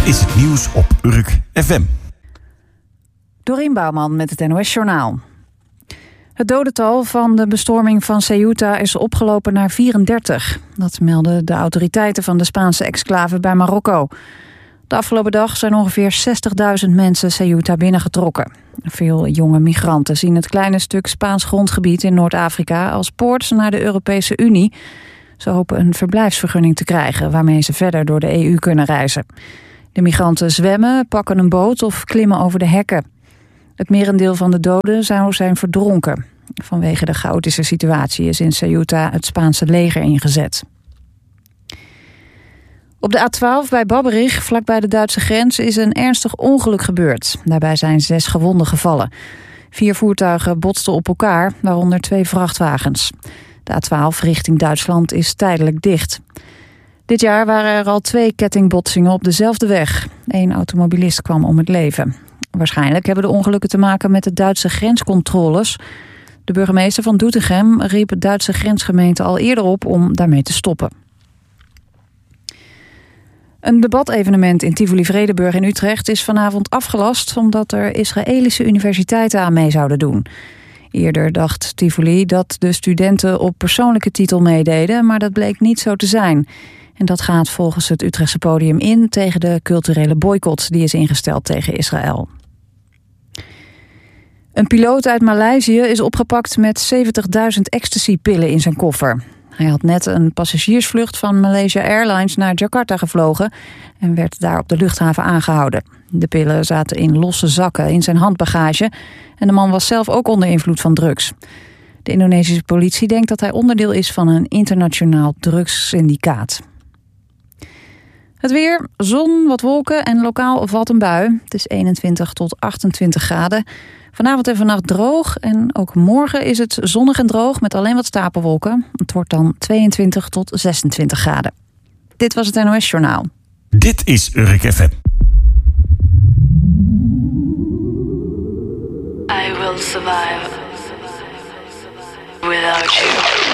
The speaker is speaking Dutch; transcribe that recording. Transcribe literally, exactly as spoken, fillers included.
is het nieuws op Urk F M. Dorien Bouwman met het N O S-journaal. Het dodental van de bestorming van Ceuta is opgelopen naar vierendertig. Dat melden de autoriteiten van de Spaanse exclave bij Marokko. De afgelopen dag zijn ongeveer zestigduizend mensen Ceuta binnengetrokken. Veel jonge migranten zien het kleine stuk Spaans grondgebied in Noord-Afrika als poort naar de Europese Unie. Ze hopen een verblijfsvergunning te krijgen waarmee ze verder door de E U kunnen reizen. De migranten zwemmen, pakken een boot of klimmen over de hekken. Het merendeel van de doden zou zijn verdronken. Vanwege de chaotische situatie is in Ceuta het Spaanse leger ingezet. Op de A twaalf bij Babberich, vlakbij de Duitse grens, is een ernstig ongeluk gebeurd. Daarbij zijn zes gewonden gevallen. Vier voertuigen botsten op elkaar, waaronder twee vrachtwagens. De A twaalf richting Duitsland is tijdelijk dicht. Dit jaar waren er al twee kettingbotsingen op dezelfde weg. Eén automobilist kwam om het leven. Waarschijnlijk hebben de ongelukken te maken met de Duitse grenscontroles. De burgemeester van Doetinchem riep de Duitse grensgemeente al eerder op om daarmee te stoppen. Een debatevenement in Tivoli-Vredenburg in Utrecht is vanavond afgelast omdat er Israëlische universiteiten aan mee zouden doen. Eerder dacht Tivoli dat de studenten op persoonlijke titel meededen, maar dat bleek niet zo te zijn. En dat gaat volgens het Utrechtse Podium in tegen de culturele boycott die is ingesteld tegen Israël. Een piloot uit Maleisië is opgepakt met zeventigduizend ecstasypillen in zijn koffer. Hij had net een passagiersvlucht van Malaysia Airlines naar Jakarta gevlogen en werd daar op de luchthaven aangehouden. De pillen zaten in losse zakken in zijn handbagage en de man was zelf ook onder invloed van drugs. De Indonesische politie denkt dat hij onderdeel is van een internationaal drugssyndicaat. Het weer, zon, wat wolken en lokaal valt een bui. Het is eenentwintig tot achtentwintig graden. Vanavond en vannacht droog en ook morgen is het zonnig en droog met alleen wat stapelwolken. Het wordt dan tweeëntwintig tot zesentwintig graden. Dit was het N O S-journaal. Dit is Urk F M. I will survive without you.